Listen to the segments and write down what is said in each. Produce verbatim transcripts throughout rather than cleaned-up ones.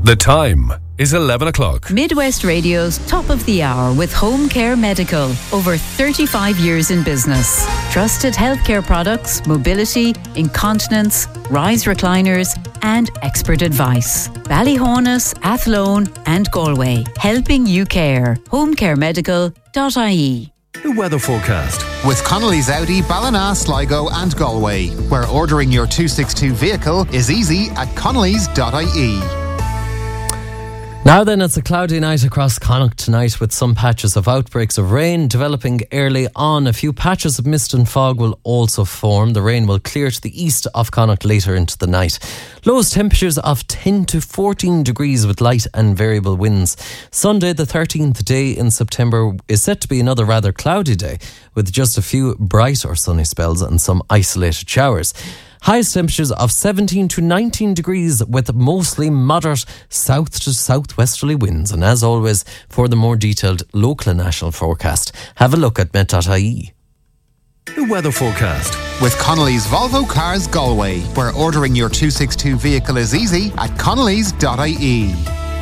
The time is eleven o'clock. Midwest Radio's Top of the Hour with Home Care Medical. Over thirty-five years in business. Trusted healthcare products, mobility, incontinence, rise recliners and expert advice. Ballyhonus, Athlone and Galway. Helping you care. home care medical dot I E. The weather forecast. With Connolly's Audi, Ballina, Sligo and Galway, where ordering your two sixty-two vehicle is easy at connellys dot I E. Now then, it's a cloudy night across Connacht tonight with some patches of outbreaks of rain developing early on. A few patches of mist and fog will also form. The rain will clear to the east of Connacht later into the night. Lowest temperatures of ten to fourteen degrees with light and variable winds. Sunday, the thirteenth day in September, is set to be another rather cloudy day with just a few bright or sunny spells and some isolated showers. Highest temperatures of seventeen to nineteen degrees with mostly moderate south to southwesterly winds. And as always, for the more detailed local and national forecast, have a look at met dot I E. The weather forecast. With Connolly's Volvo Cars Galway, where ordering your two sixty-two vehicle is easy at connellys dot I E.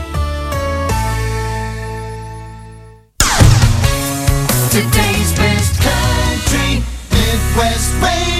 Today's best country, Midwest Radio.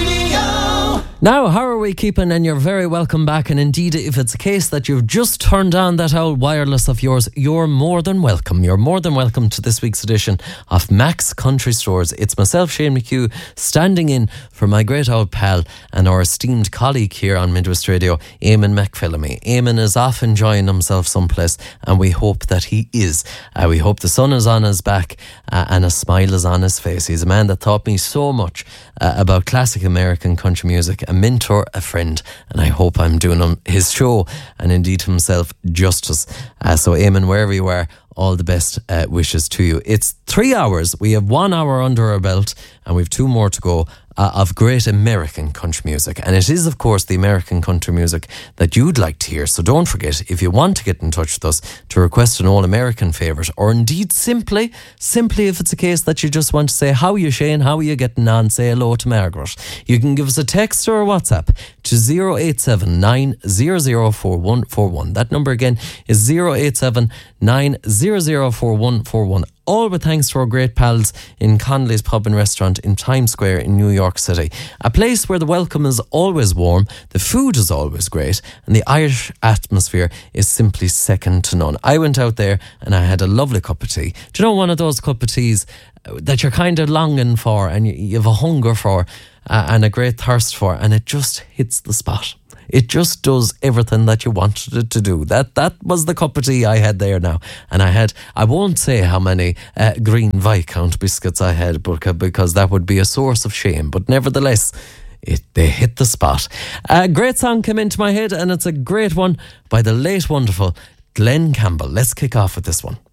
Now, how are we keeping? And you're very welcome back. And indeed, if it's a case that you've just turned on that old wireless of yours, you're more than welcome. You're more than welcome to this week's edition of Mac's Country Stores. It's myself, Shane McHugh, standing in for my great old pal and our esteemed colleague here on Midwest Radio, Eamon McPhillamy. Eamon is off enjoying himself someplace, and we hope that he is. Uh, we hope the sun is on his back uh, and a smile is on his face. He's a man that taught me so much uh, about classic American country music. A mentor, a friend, and I hope I'm doing him his show and indeed himself justice. Uh, so Eamon, wherever you are, all the best uh, wishes to you. It's three hours. We have one hour under our belt and we've two more to go uh, of great American country music. And it is, of course, the American country music that you'd like to hear. So don't forget, if you want to get in touch with us to request an all-American favourite, or indeed simply, simply if it's a case that you just want to say, how are you, Shane? How are you getting on? Say hello to Margaret. You can give us a text or a WhatsApp to zero eight seven nine zero zero four one four one. That number again is zero eight seven nine zero zero four one four one. All with thanks to our great pals in Connolly's Pub and Restaurant in Times Square in New York City. A place where the welcome is always warm, the food is always great, and the Irish atmosphere is simply second to none. I went out there and I had a lovely cup of tea. Do you know one of those cup of teas that you're kind of longing for and you have a hunger for uh, and a great thirst for, and it just hits the spot? It just does everything that you wanted it to do. That that was the cup of tea I had there now. And I had, I won't say how many uh, green Viscount biscuits I had, because that would be a source of shame. But nevertheless, it they hit the spot. A great song came into my head, and it's a great one by the late wonderful Glenn Campbell. Let's kick off with this one.